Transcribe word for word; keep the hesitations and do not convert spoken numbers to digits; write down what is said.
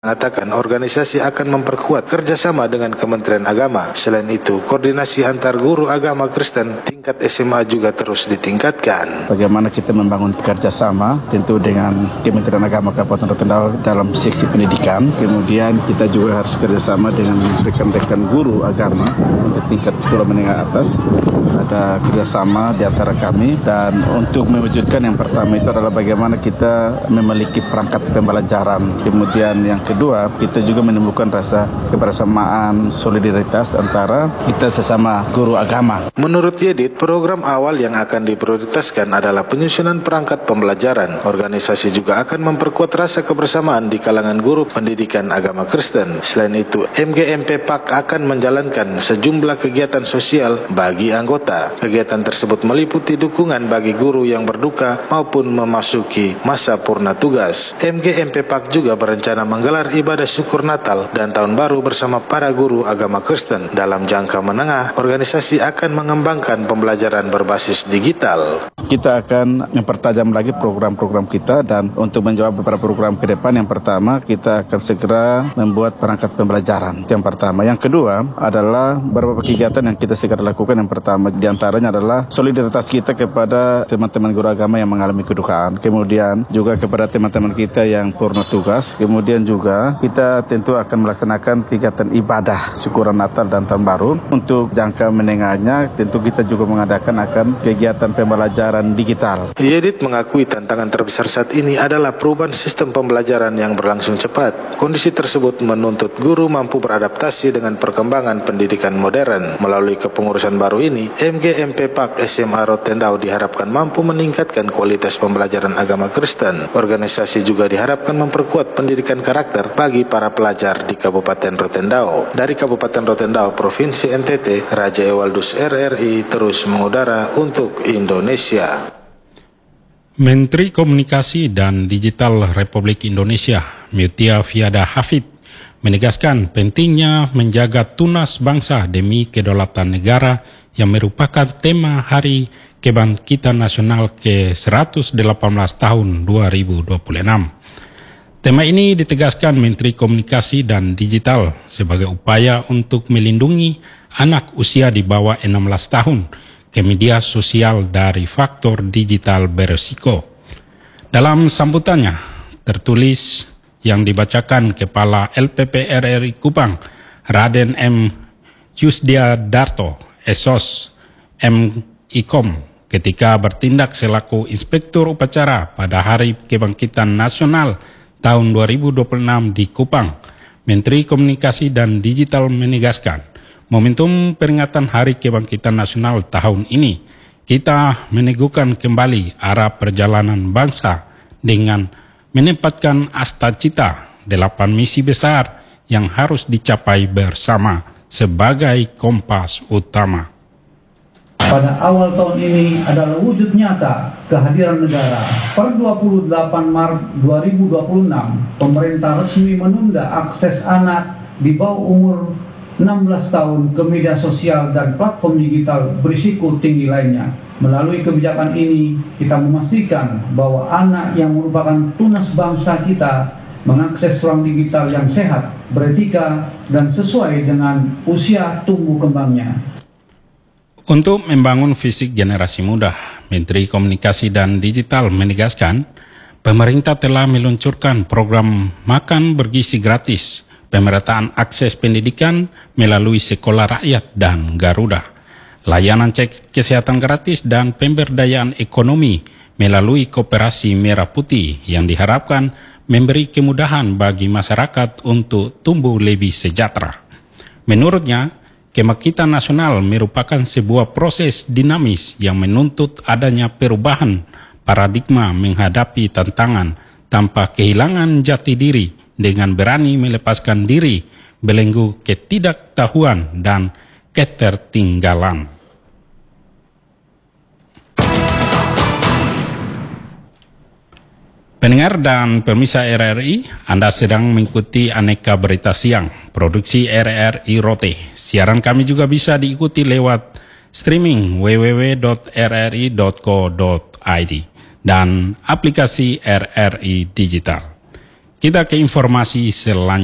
mengatakan organisasi akan memperkuat kerjasama dengan Kementerian Agama. Selain itu, koordinasi antar guru agama Kristen tingkat S M A juga terus ditingkatkan. Bagaimana kita membangun kerjasama tentu dengan Kementerian Agama Kabupaten Rotendao dalam seksi pendidikan. Kemudian kita juga harus kerjasama dengan rekan-rekan guru agama untuk tingkat sekolah menengah atas. Ada kerjasama di antara kami, dan untuk mewujudkan yang pertama itu adalah bagaimana kita memiliki perangkat pembelajaran. Kemudian yang kedua, kita juga menemukan rasa kebersamaan, solidaritas antara kita sesama guru agama. Menurut Yedit, program awal yang akan diprioritaskan adalah penyusunan perangkat pembelajaran. Organisasi juga akan memperkuat rasa kebersamaan di kalangan guru pendidikan agama Kristen. Selain itu, M G M P P A K akan menjalankan sejumlah kegiatan sosial bagi anggota. Kegiatan tersebut meliputi dukungan bagi guru yang berduka maupun memasuki masa purna tugas. M G M P P A K juga berencana menggelar ibadah syukur Natal dan Tahun Baru bersama para guru agama Kristen. Dalam jangka menengah, organisasi akan mengembangkan pembelajaran berbasis digital. Kita akan mempertajam lagi program-program kita, dan untuk menjawab beberapa program ke depan, yang pertama kita akan segera membuat perangkat pembelajaran. Yang pertama. Yang kedua adalah beberapa kegiatan yang kita segera lakukan. Yang pertama diantaranya adalah solidaritas kita kepada teman-teman guru agama yang mengalami kedukaan. Kemudian juga kepada teman-teman kita yang purna tugas. Kemudian juga kita tentu akan melaksanakan kegiatan ibadah syukuran Natal dan Tahun Baru. Untuk jangka menengahnya tentu kita juga mengadakan akan kegiatan pembelajaran digital. Yedit mengakui tantangan terbesar saat ini adalah perubahan sistem pembelajaran yang berlangsung cepat. Kondisi tersebut menuntut guru mampu beradaptasi dengan perkembangan pendidikan modern. Melalui kepengurusan baru ini, M G M P P A K S M A Rotendao diharapkan mampu meningkatkan kualitas pembelajaran agama Kristen. Organisasi juga diharapkan memperkuat pendidikan karakter bagi para pelajar di Kabupaten Rotendao. Dari Kabupaten Rotendao, Provinsi N T T, Raja Ewaldus R R I terus mengudara untuk Indonesia. Menteri Komunikasi dan Digital Republik Indonesia, Mutia Fiada Hafid, menegaskan pentingnya menjaga tunas bangsa demi kedaulatan negara yang merupakan tema Hari Kebangkitan Nasional ke seratus delapan belas tahun dua ribu dua puluh enam. Tema ini ditegaskan Menteri Komunikasi dan Digital sebagai upaya untuk melindungi anak usia di bawah enam belas tahun ke media sosial dari faktor digital beresiko. Dalam sambutannya tertulis yang dibacakan Kepala L P P R R I Kupang, Raden M. Yusdia Darto, S O S M Ikom, ketika bertindak selaku Inspektur Upacara pada Hari Kebangkitan Nasional tahun dua ribu dua puluh enam di Kupang. Menteri Komunikasi dan Digital menegaskan, momentum peringatan Hari Kebangkitan Nasional tahun ini, kita meneguhkan kembali arah perjalanan bangsa dengan menempatkan asta cita delapan misi besar yang harus dicapai bersama sebagai kompas utama. Pada awal tahun ini adalah wujud nyata kehadiran negara. Per dua puluh delapan Maret dua ribu dua puluh enam, pemerintah resmi menunda akses anak di bawah umur enam belas tahun ke media sosial dan platform digital berisiko tinggi lainnya. Melalui kebijakan ini, kita memastikan bahwa anak yang merupakan tunas bangsa kita mengakses ruang digital yang sehat, beretika, dan sesuai dengan usia tumbuh kembangnya. Untuk membangun fisik generasi muda, Menteri Komunikasi dan Digital menegaskan, pemerintah telah meluncurkan program makan bergizi gratis, pemerataan akses pendidikan melalui Sekolah Rakyat dan Garuda, layanan cek kesehatan gratis dan pemberdayaan ekonomi melalui Koperasi Merah Putih yang diharapkan memberi kemudahan bagi masyarakat untuk tumbuh lebih sejahtera. Menurutnya, Kebangkitan Nasional merupakan sebuah proses dinamis yang menuntut adanya perubahan paradigma menghadapi tantangan tanpa kehilangan jati diri dengan berani melepaskan diri belenggu ketidaktahuan dan ketertinggalan. Pendengar dan pemirsa R R I, Anda sedang mengikuti Aneka Berita Siang, produksi R R I Rote. Siaran kami juga bisa diikuti lewat streaming w w w dot r r i dot co dot i d dan aplikasi R R I Digital. Kita ke informasi selanjutnya.